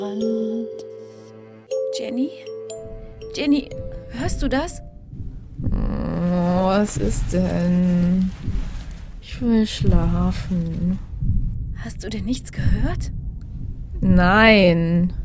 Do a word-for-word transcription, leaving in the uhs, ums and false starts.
Und Jenny? Jenny, hörst du das? Oh, was ist denn? Ich will schlafen. Hast du denn nichts gehört? Nein.